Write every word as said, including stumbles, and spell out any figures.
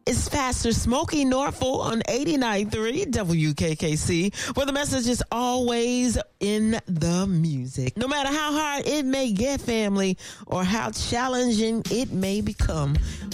It's Pastor Smokey Norfolk on eighty-nine point three W K K C, where the message is always in the music. No matter how hard it may get, family, or how challenging it may become,